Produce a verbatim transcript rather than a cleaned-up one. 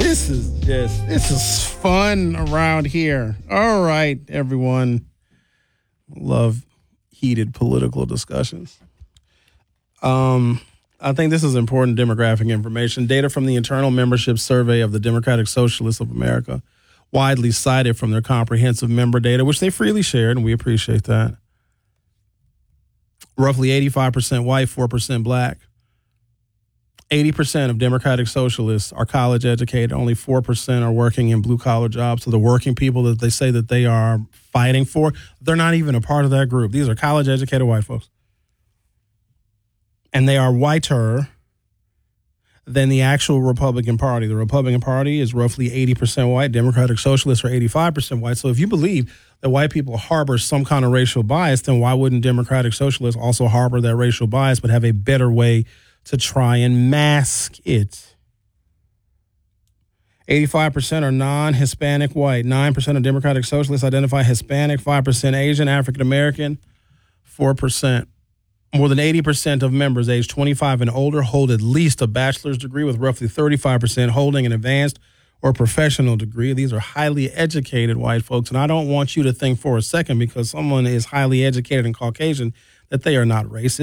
This is just, this is fun around here. All right, everyone. Love heated political discussions. Um, I think this is important demographic information. Data from the internal membership survey of the Democratic Socialists of America, widely cited from their comprehensive member data, which they freely shared, and we appreciate that. Roughly eighty-five percent white, four percent black. eighty percent of Democratic Socialists are college educated. Only four percent are working in blue-collar jobs. So the working people that they say that they are fighting for, they're not even a part of that group. These are college-educated white folks. And they are whiter than the actual Republican Party. The Republican Party is roughly eighty percent white. Democratic Socialists are eighty-five percent white. So if you believe that white people harbor some kind of racial bias, then why wouldn't Democratic Socialists also harbor that racial bias but have a better way to try and mask it? eighty-five percent are non-Hispanic white. nine percent of Democratic Socialists identify Hispanic, five percent Asian, African American, four percent. More than eighty percent of members aged twenty-five and older hold at least a bachelor's degree, with roughly thirty-five percent holding an advanced or professional degree. These are highly educated white folks, and I don't want you to think for a second because someone is highly educated and Caucasian that they are not racist.